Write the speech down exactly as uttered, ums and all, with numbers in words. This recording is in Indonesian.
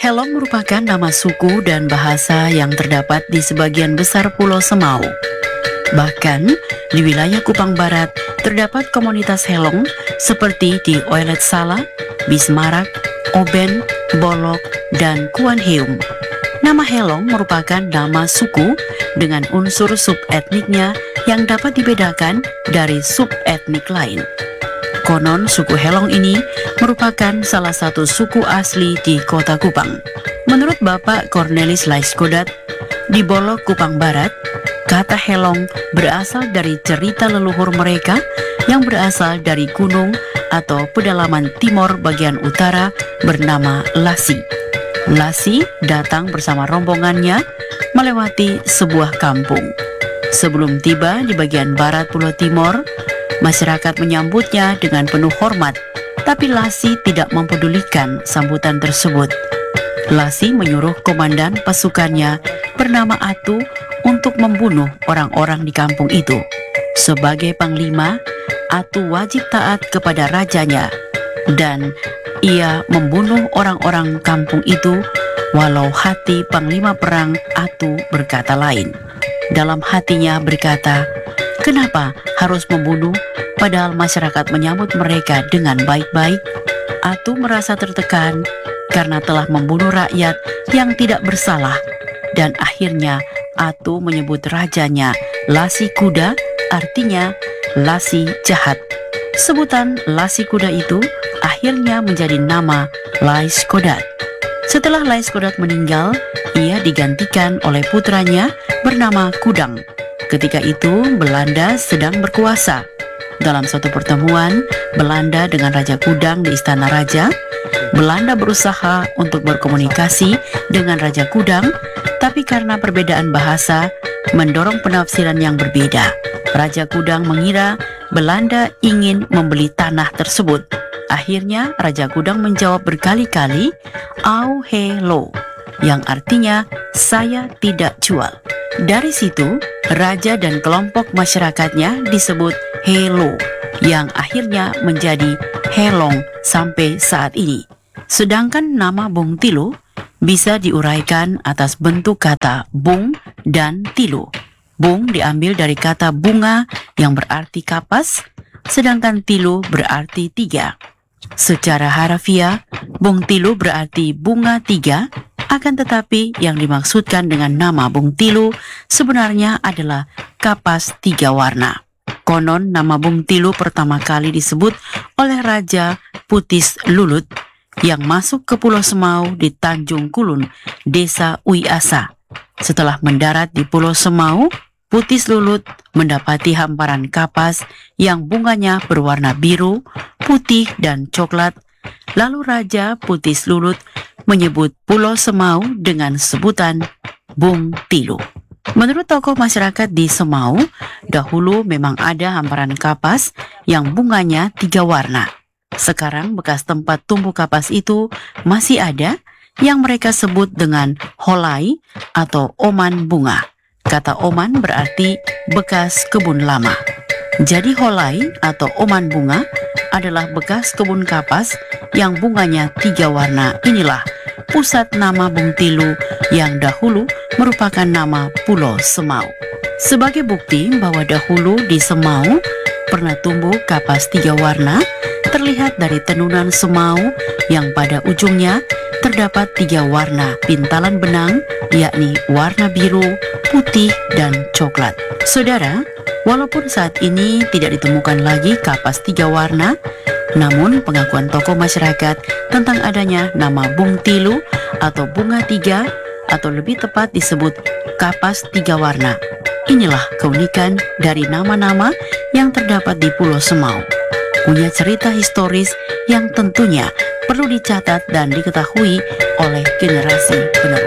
Helong merupakan nama suku dan bahasa yang terdapat di sebagian besar Pulau Semau. Bahkan di wilayah Kupang Barat terdapat komunitas Helong seperti di Oelet Sala, Bismarak, Oben, Bolok, dan Kuan Heum. Nama Helong merupakan nama suku dengan unsur subetniknya yang dapat dibedakan dari subetnik lain. Konon suku Helong ini merupakan salah satu suku asli di kota Kupang. Menurut Bapak Cornelis Laiskodat, di Bolok Kupang Barat, kata Helong berasal dari cerita leluhur mereka yang berasal dari gunung atau pedalaman timur bagian utara bernama Lasi. Lasi datang bersama rombongannya melewati sebuah kampung. Sebelum tiba di bagian barat Pulau Timor, masyarakat menyambutnya dengan penuh hormat, tapi Lasi tidak mempedulikan sambutan tersebut. Lasi menyuruh komandan pasukannya bernama Atu untuk membunuh orang-orang di kampung itu. Sebagai panglima, Atu wajib taat kepada rajanya, dan ia membunuh orang-orang kampung itu walau hati panglima perang Atu berkata lain. Dalam hatinya berkata, "Kenapa harus membunuh padahal masyarakat menyambut mereka dengan baik-baik?" Atu merasa tertekan karena telah membunuh rakyat yang tidak bersalah, dan akhirnya Atu menyebut rajanya Lasi Kuda, artinya Lasi jahat. Sebutan Lasi Kuda itu akhirnya menjadi nama Laiskodat. Setelah Laiskodat meninggal, ia digantikan oleh putranya bernama Kudang. Ketika itu Belanda sedang berkuasa. Dalam suatu pertemuan Belanda dengan Raja Kudang di Istana Raja, Belanda berusaha untuk berkomunikasi dengan Raja Kudang, tapi karena perbedaan bahasa mendorong penafsiran yang berbeda. Raja Kudang mengira Belanda ingin membeli tanah tersebut. Akhirnya Raja Kudang menjawab berkali-kali "Au he lo", yang artinya "saya tidak jual". Dari situ raja dan kelompok masyarakatnya disebut Helo, yang akhirnya menjadi Helong sampai saat ini. Sedangkan nama Bung Tilu bisa diuraikan atas bentuk kata bung dan tilu. Bung diambil dari kata bunga yang berarti kapas, sedangkan tilu berarti tiga. Secara harafiah, Bung Tilu berarti bunga tiga, akan tetapi yang dimaksudkan dengan nama Bung Tilu sebenarnya adalah kapas tiga warna. Konon nama Bung Tilu pertama kali disebut oleh Raja Putis Lulut yang masuk ke Pulau Semau di Tanjung Kulun, Desa Uiasa. Setelah mendarat di Pulau Semau, Putis Lulut mendapati hamparan kapas yang bunganya berwarna biru, putih, dan coklat. Lalu Raja Putis Lulut menyebut Pulau Semau dengan sebutan Bung Tilu. Menurut tokoh masyarakat di Semau, dahulu memang ada hamparan kapas yang bunganya tiga warna. Sekarang bekas tempat tumbuh kapas itu masih ada, yang mereka sebut dengan holai atau oman bunga. Kata oman berarti bekas kebun lama. Jadi holai atau oman bunga adalah bekas kebun kapas yang bunganya tiga warna. Inilah pusat nama Bung Tilu yang dahulu merupakan nama Pulau Semau. Sebagai bukti bahwa dahulu di Semau pernah tumbuh kapas tiga warna, terlihat dari tenunan Semau yang pada ujungnya terdapat tiga warna pintalan benang, yakni warna biru, putih, dan coklat. Saudara, walaupun saat ini tidak ditemukan lagi kapas tiga warna, namun pengakuan tokoh masyarakat tentang adanya nama Bung Tilu atau bunga tiga, atau lebih tepat disebut kapas tiga warna. Inilah keunikan dari nama-nama yang terdapat di Pulau Semau. Punya cerita historis yang tentunya perlu dicatat dan diketahui oleh generasi penerus.